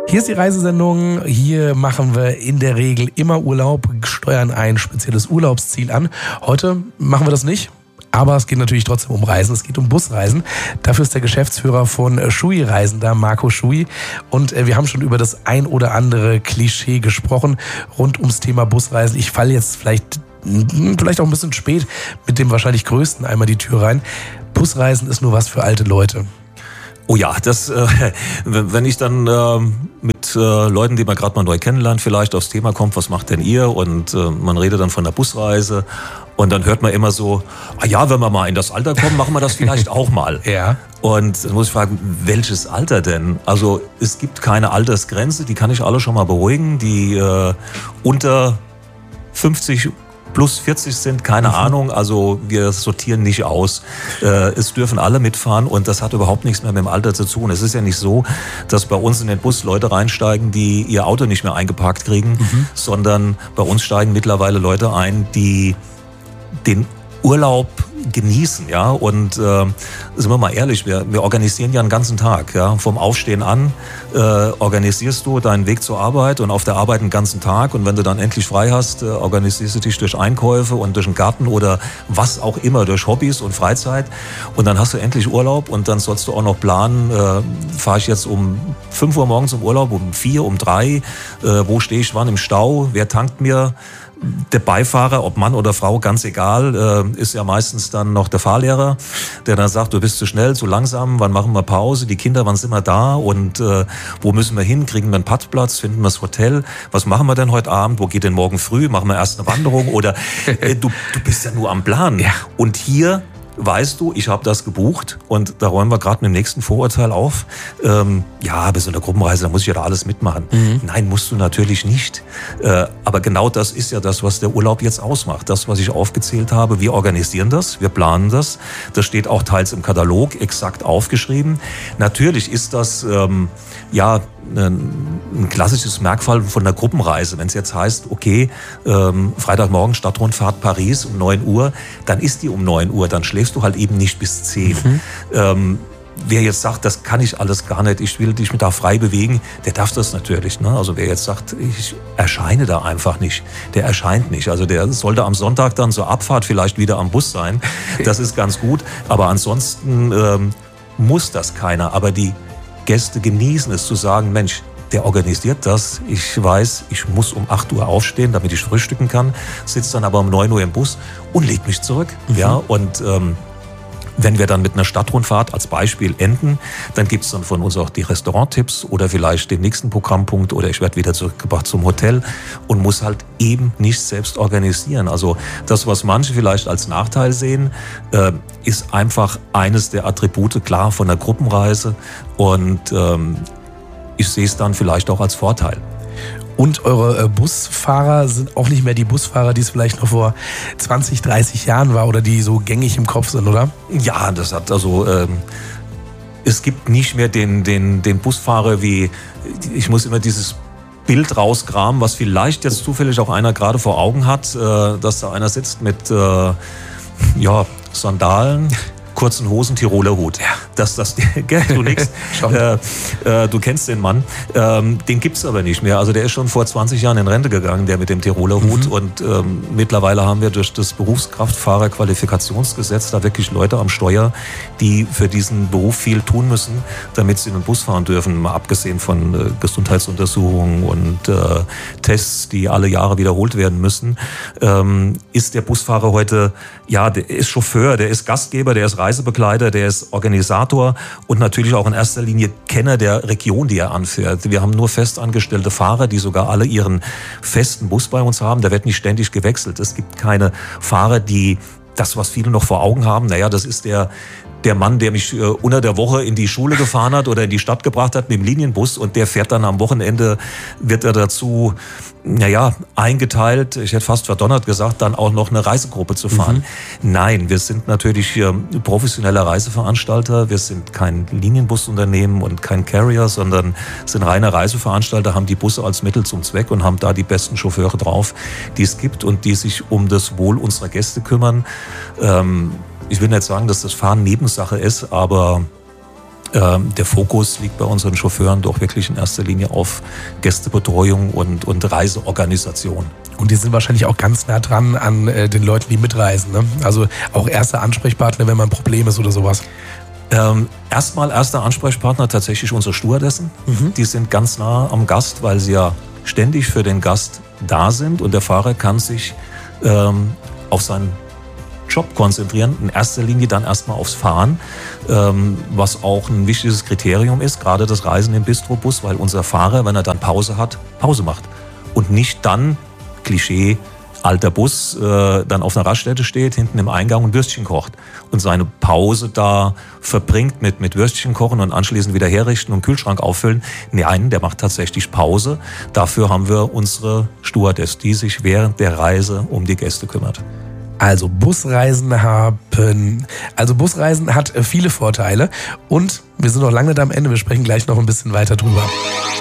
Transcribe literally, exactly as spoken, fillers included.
Hier ist die Reisesendung. Hier machen wir in der Regel immer Urlaub, steuern ein spezielles Urlaubsziel an. Heute machen wir das nicht. Aber es geht natürlich trotzdem um Reisen. Es geht um Busreisen. Dafür ist der Geschäftsführer von Schui Reisen da, Marco Schui. Und wir haben schon über das ein oder andere Klischee gesprochen rund ums Thema Busreisen. Ich falle jetzt vielleicht, vielleicht auch ein bisschen spät mit dem wahrscheinlich größten einmal die Tür rein. Busreisen ist nur was für alte Leute. Oh ja, das, äh, wenn ich dann äh, mit äh, Leuten, die man gerade mal neu kennenlernt, vielleicht aufs Thema kommt, was macht denn ihr? Und äh, man redet dann von der Busreise. Und dann hört man immer so, ah ja, wenn wir mal in das Alter kommen, machen wir das vielleicht auch mal. Ja. Und dann muss ich fragen, welches Alter denn? Also es gibt keine Altersgrenze, die kann ich alle schon mal beruhigen, die äh, unter fünfzig plus vierzig sind, keine mhm. Ahnung, also wir sortieren nicht aus. Äh, es dürfen alle mitfahren und das hat überhaupt nichts mehr mit dem Alter zu tun. Es ist ja nicht so, dass bei uns in den Bus Leute reinsteigen, die ihr Auto nicht mehr eingeparkt kriegen, mhm. sondern bei uns steigen mittlerweile Leute ein, die den Urlaub genießen, ja, und äh, sind wir mal ehrlich, wir, wir organisieren ja einen ganzen Tag, ja, vom Aufstehen an äh, organisierst du deinen Weg zur Arbeit und auf der Arbeit einen ganzen Tag und wenn du dann endlich frei hast, äh, organisierst du dich durch Einkäufe und durch den Garten oder was auch immer, durch Hobbys und Freizeit und dann hast du endlich Urlaub und dann sollst du auch noch planen, äh, fahre ich jetzt um fünf Uhr morgens im Urlaub, um vier, um drei, äh, wo stehe ich wann im Stau, wer tankt mir? Der Beifahrer, ob Mann oder Frau, ganz egal, äh, ist ja meistens dann noch der Fahrlehrer, der dann sagt, du bist zu schnell, zu langsam, wann machen wir Pause, die Kinder, wann sind wir da und äh, wo müssen wir hin, kriegen wir einen Parkplatz, finden wir das Hotel, was machen wir denn heute Abend, wo geht denn morgen früh, machen wir erst eine Wanderung oder äh, du, du bist ja nur am Plan. Ja. Und hier weißt du, ich habe das gebucht und da räumen wir gerade mit dem nächsten Vorurteil auf. Ähm, ja, aber so eine Gruppenreise, da muss ich ja da alles mitmachen. Mhm. Nein, musst du natürlich nicht. Äh, aber genau das ist ja das, was der Urlaub jetzt ausmacht. Das, was ich aufgezählt habe, wir organisieren das, wir planen das. Das steht auch teils im Katalog exakt aufgeschrieben. Natürlich ist das ähm, ja ein, ein klassisches Merkmal von der Gruppenreise. Wenn es jetzt heißt, okay, ähm, Freitagmorgen Stadtrundfahrt Paris um neun Uhr, dann ist die um neun Uhr, dann schläfst du halt eben nicht bis zehn. Mhm. Ähm, wer jetzt sagt, das kann ich alles gar nicht, ich will dich mit da frei bewegen, der darf das natürlich. Ne? Also wer jetzt sagt, ich erscheine da einfach nicht, der erscheint nicht. Also der sollte am Sonntag dann zur Abfahrt vielleicht wieder am Bus sein. Das ist ganz gut. Aber ansonsten ähm, muss das keiner. Aber die Gäste genießen es zu sagen, Mensch, der organisiert das. Ich weiß, ich muss um acht Uhr aufstehen, damit ich frühstücken kann, sitze dann aber um neun Uhr im Bus und leg mich zurück. Mhm. Ja, und ähm, wenn wir dann mit einer Stadtrundfahrt als Beispiel enden, dann gibt es dann von uns auch die Restauranttipps oder vielleicht den nächsten Programmpunkt oder ich werde wieder zurückgebracht zum Hotel und muss halt eben nicht selbst organisieren. Also das, was manche vielleicht als Nachteil sehen, äh, ist einfach eines der Attribute, klar, von der Gruppenreise und ähm, ich sehe es dann vielleicht auch als Vorteil. Und eure Busfahrer sind auch nicht mehr die Busfahrer, die es vielleicht noch vor zwanzig, dreißig Jahren war oder die so gängig im Kopf sind, oder? Ja, das hat also, ähm, es gibt nicht mehr den, den, den Busfahrer wie, ich muss immer dieses Bild rauskramen, was vielleicht jetzt zufällig auch einer gerade vor Augen hat, äh, dass da einer sitzt mit, äh, ja, Sandalen, kurzen Hosen, Tiroler Hut. Ja. Das, das, du nix. äh, äh, du kennst den Mann. Ähm, den gibt's aber nicht mehr. Also der ist schon vor zwanzig Jahren in Rente gegangen, der mit dem Tiroler Hut. Mhm. Und ähm, mittlerweile haben wir durch das Berufskraftfahrerqualifikationsgesetz da wirklich Leute am Steuer, die für diesen Beruf viel tun müssen, damit sie in den Bus fahren dürfen. Mal abgesehen von äh, Gesundheitsuntersuchungen und äh, Tests, die alle Jahre wiederholt werden müssen, ähm, ist der Busfahrer heute, ja, der ist Chauffeur, der ist Gastgeber, der ist Reisebegleiter, der ist Organisator und natürlich auch in erster Linie Kenner der Region, die er anfährt. Wir haben nur festangestellte Fahrer, die sogar alle ihren festen Bus bei uns haben. Da wird nicht ständig gewechselt. Es gibt keine Fahrer, die das, was viele noch vor Augen haben, naja, das ist der der Mann, der mich äh, unter der Woche in die Schule gefahren hat oder in die Stadt gebracht hat mit dem Linienbus und der fährt dann am Wochenende, wird er dazu, naja, eingeteilt, ich hätte fast verdonnert gesagt, dann auch noch eine Reisegruppe zu fahren. Mhm. Nein, wir sind natürlich äh, professionelle Reiseveranstalter, wir sind kein Linienbusunternehmen und kein Carrier, sondern sind reine Reiseveranstalter, haben die Busse als Mittel zum Zweck und haben da die besten Chauffeure drauf, die es gibt und die sich um das Wohl unserer Gäste kümmern. Ähm, Ich will nicht sagen, dass das Fahren Nebensache ist, aber Ähm, der Fokus liegt bei unseren Chauffeuren doch wirklich in erster Linie auf Gästebetreuung und, und Reiseorganisation. Und die sind wahrscheinlich auch ganz nah dran an äh, den Leuten, die mitreisen, ne? Also auch erster Ansprechpartner, wenn mal ein Problem ist oder sowas. Ähm, erstmal erster Ansprechpartner tatsächlich unsere Stewardessen. Mhm. Die sind ganz nah am Gast, weil sie ja ständig für den Gast da sind und der Fahrer kann sich ähm, auf seinen Job konzentrieren, in erster Linie dann erstmal aufs Fahren, ähm, was auch ein wichtiges Kriterium ist, gerade das Reisen im Bistrobus, weil unser Fahrer, wenn er dann Pause hat, Pause macht und nicht dann, Klischee, alter Bus, äh, dann auf einer Raststätte steht, hinten im Eingang und Würstchen kocht und seine Pause da verbringt mit, mit Würstchen kochen und anschließend wieder herrichten und Kühlschrank auffüllen. Nein, der macht tatsächlich Pause. Dafür haben wir unsere Stewardess, die sich während der Reise um die Gäste kümmert. Also Busreisen haben, also Busreisen hat viele Vorteile und wir sind noch lange nicht am Ende, wir sprechen gleich noch ein bisschen weiter drüber.